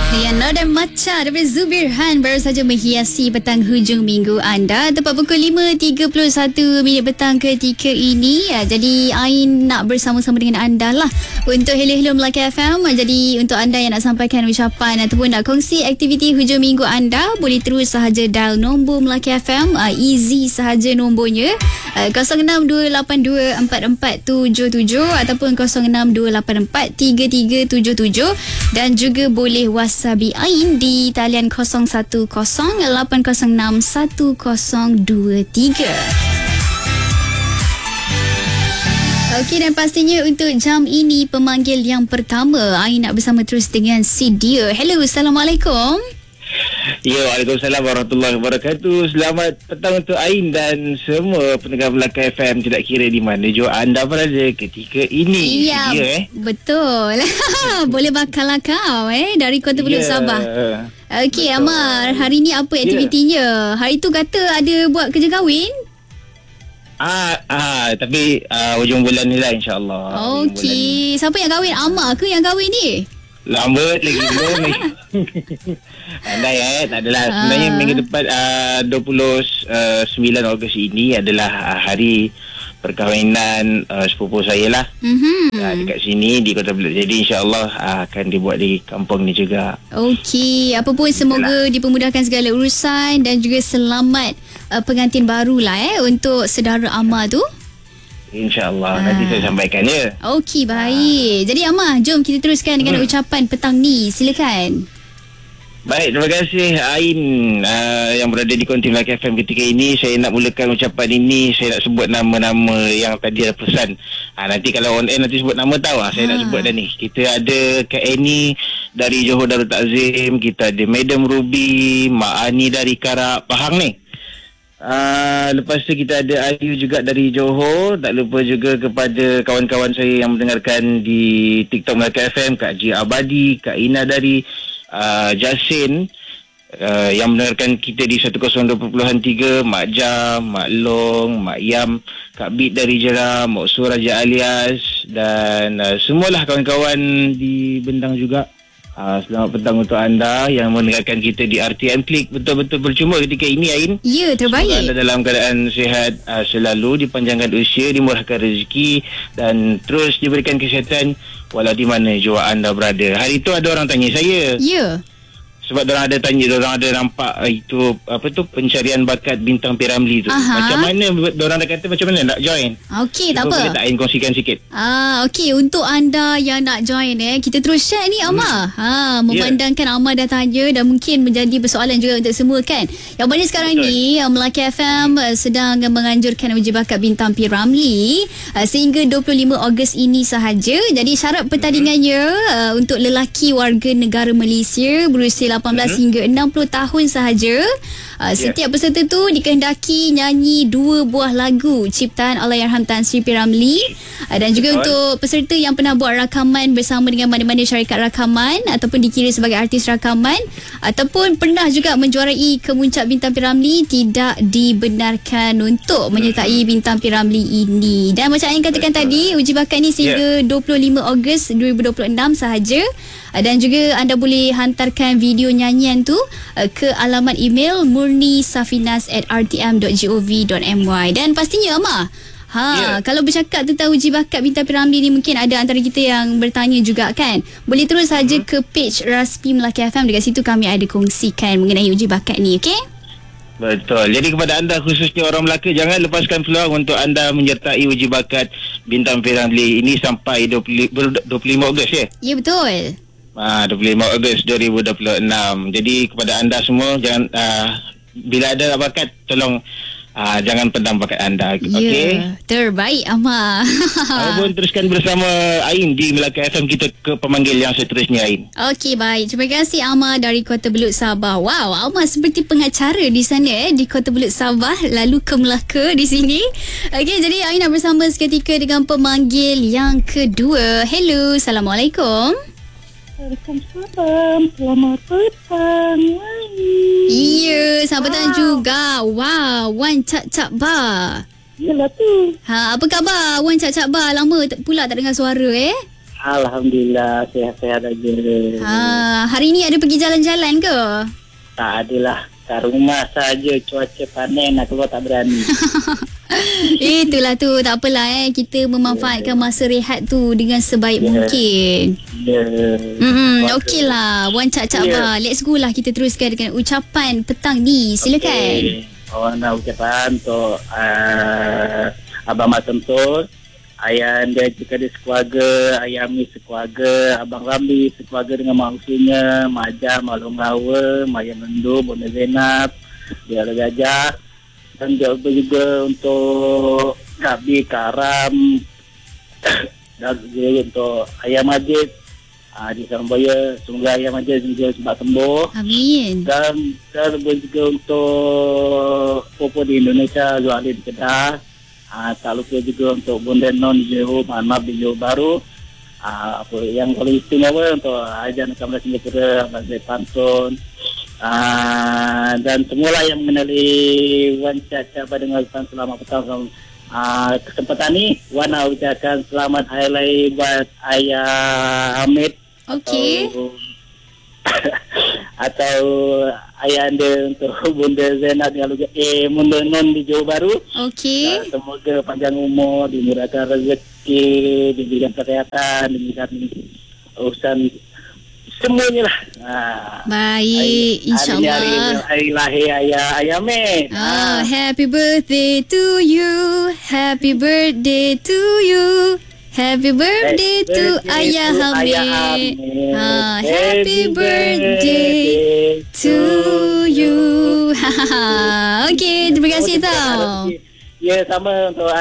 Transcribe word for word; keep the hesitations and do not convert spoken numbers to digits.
Nada Maca daripada Zubirhan baru saja menghiasi petang hujung minggu anda. Tepat pukul lima tiga puluh satu minit petang ketika ini. Jadi Ain nak bersama-sama dengan anda lah untuk Hello-Hello Melaka F M. Jadi untuk anda yang nak sampaikan ucapan ataupun nak kongsi aktiviti hujung minggu anda, boleh terus sahaja dial nombor Melaka F M. uh, Easy sahaja nombornya, uh, kosong enam dua lapan dua empat empat tujuh tujuh ataupun kosong enam dua lapan empat tiga tiga tujuh tujuh, dan juga boleh whatsappi Ain di talian kosong satu kosong lapan kosong enam satu kosong dua tiga. Okey, dan pastinya untuk jam ini pemanggil yang pertama, Ain nak bersama terus dengan si dia. Hello, Assalamualaikum. Ya, Waalaikumsalam warahmatullahi wabarakatuh. Selamat petang untuk Ain dan semua pendengar Melaka F M, tidak kira di mana jua anda berada ketika ini. Ya, dia, eh? betul. Boleh bakal lah kau eh dari Kota Belud, ya. Sabah. Okey, Amar, hari ni apa aktivitinya? Ya. Hari tu kata ada buat kerja kahwin? Ah, ah tapi ah, hujung bulan ni lah, insyaAllah. Okey, siapa yang kahwin? Amar ke yang kahwin ni? Lambat lagi belum ni. Andai eh tak adalah. Sebenarnya Ah. minggu depan uh, dua puluh sembilan Ogos ini adalah uh, hari perkahwinan uh, sepupu saya lah. Mhm. Uh, dekat sini di Kota Belud. Jadi insya-Allah uh, akan dibuat di kampung ni juga. Okey, apa pun semoga Itulah. dipermudahkan segala urusan dan juga selamat uh, pengantin barulah eh untuk saudara Amar tu. InsyaAllah. Ah. Nanti saya sampaikan ya. Okey, baik. Jadi Amar, jom kita teruskan dengan hmm. ucapan petang ni. Silakan. Baik, terima kasih Ain uh, yang berada di Konti Melaka F M ketika ini. Saya nak mulakan ucapan ini. Saya nak sebut nama-nama yang tadi ada pesan. uh, Nanti kalau on air nanti sebut nama tahu lah. Saya ha. nak sebut dah ni. Kita ada Kak Annie dari Johor Darul Takzim. Kita ada Madam Ruby, Mak Ani dari Karak Pahang ni. Uh, lepas tu kita ada Ayu juga dari Johor. Tak lupa juga kepada kawan-kawan saya yang mendengarkan di TikTok Melaka F M, Kak Ji Abadi, Kak Ina dari uh, Jasin, uh, yang mendengarkan kita di seratus dua puluh tiga, Mak Jam, Mak Long, Mak Yam, Kak Bit dari Jeram, Mak Sur Raja Alias, dan uh, semualah kawan-kawan di Bendang juga. Uh, selamat petang untuk anda yang mendengarkan kita di R T M Klik. Betul-betul percuma ketika ini, Ain. Ya, terbaik. Semoga anda dalam keadaan sihat uh, selalu, dipanjangkan usia, dimurahkan rezeki dan terus diberikan kesihatan walau di mana jua anda berada. Hari itu ada orang tanya saya. Ya. Sebab diorang ada tanya, diorang ada nampak uh, itu apa tu pencarian bakat bintang P. Ramlee tu. Aha. Macam mana diorang dah kata macam mana nak join? Okey, tak Cuba apa. boleh tak Ain kongsikan sikit? Ah, okey, untuk anda yang nak join eh, kita terus share ni Amar. Hmm. Ha, memandangkan yeah. Amar dah tanya dan mungkin menjadi persoalan juga untuk semua kan. Yang mana sekarang Betul. ni Melaka F M uh, sedang menganjurkan uji bakat bintang P. Ramlee uh, sehingga dua puluh lima Ogos ini sahaja. Jadi syarat pertandingannya uh, untuk lelaki warga negara Malaysia berusia lapan belas hmm. hingga enam puluh tahun sahaja. Uh, setiap yeah. peserta tu dikehendaki nyanyi dua buah lagu ciptaan Allahyarham Tan Sri P. Ramlee. Uh, dan juga Betul. untuk peserta yang pernah buat rakaman bersama dengan mana-mana syarikat rakaman ataupun dikira sebagai artis rakaman ataupun pernah juga menjuarai kemuncak bintang P. Ramlee, tidak dibenarkan untuk menyertai bintang P. Ramlee ini. Dan macam yang katakan Betul. tadi, uji bakat ni sehingga yeah. dua puluh lima Ogos dua ribu dua puluh enam sahaja. Uh, dan juga anda boleh hantarkan video nyanyian tu uh, ke alamat email murnisafinas at r t m dot gov dot m y. Dan pastinya Amar, ha, yeah. kalau bercakap tentang uji bakat bintang P. Ramlee ni, mungkin ada antara kita yang bertanya juga kan. Boleh terus saja hmm. ke page rasmi Melaka F M. Dekat situ kami ada kongsikan mengenai uji bakat ni, okey? Betul. Jadi kepada anda khususnya orang Melaka, jangan lepaskan peluang untuk anda menyertai uji bakat bintang P. Ramlee ini sampai dua puluh lima Ogos ya? Ya, betul. Ah, dua puluh lima Ogos dua ribu dua puluh enam. Jadi kepada anda semua, jangan uh, bila ada bakat, tolong uh, jangan pendam bakat anda. Ya, okey. Terbaik Amar. Abang teruskan bersama Ain di Melaka F M, kita ke pemanggil yang seterusnya, Ain. Okey, baik. Terima kasih Amar dari Kota Belud, Sabah. Wow, Amar seperti pengacara di sana eh, di Kota Belud, Sabah, lalu ke Melaka di sini. Okey, jadi Ain nak bersama seketika dengan pemanggil yang kedua. Hello, Assalamualaikum. Waalaikumsalam. Selamat petang. Iya, selamat petang wow. juga. Wow, Wan Cak Cak Ba. Yelah tu. Ha, apa khabar Wan Cak Cak Ba? Lama t- pula tak dengar suara eh. Alhamdulillah, sehat-sehat aja. Ha, hari ni ada pergi jalan-jalan ke? Tak adalah. Kat rumah saja, cuaca panas, nak keluar tak berani. Itulah tu, tak apalah eh. Kita memanfaatkan masa rehat tu dengan sebaik Ya. mungkin. Ya. Hmm, okey lah. Wan Cak Cak Ya. Bah. Let's go lah, kita teruskan dengan ucapan petang ni. Silakan. Okay. Awak nak ucapan untuk uh, Abang Mat Sentul, ayah anda juga ada sekeluarga, ayah Ami sekeluarga, Abang Ramli sekeluarga dengan mak usunya, Mak Jah, Mak Longgawa, Mak Yang Mendu, Bunda Zainab, dia ada gajah. Dan juga untuk Kak B, Kak Ram, dan juga untuk Ayah Majid uh, di Surabaya. Semoga Ayah Majid juga cepat sembuh. Amin. Dan dan juga untuk Popo di Indonesia, Zuhali di Kedah. Uh, tak lupa juga untuk Bunda Non di Johor, Mahnab di Johor Baru. Uh, apa yang paling istimewa untuk Ajan Kamala Singapura, Abang Zaid Pantun. Uh, dan semualah yang mengenali Wan Cak Cak Bah dengan ucapan selamat petang. Uh, kesempatan ni Wan nak ucapkan selamat hari raya buat Ayah Hamid. Okey. Atau, atau ayah anda untuk Bunda Zainab yang lupa, eh Bunda Non di Johor Baru. Okey. Uh, semoga panjang umur, dimurahkan rezeki, diberikan kesihatan, diberikan urusan semuanya lah. Ha. Baik, insyaAllah. Hari, hari, hari lahir ayah ayah Hamid. Ah, happy birthday to you. Happy birthday to you. Happy birthday to Ayah Hamid. Ah, happy birthday to you. Okey, terima kasih tau. Ya, sama untuk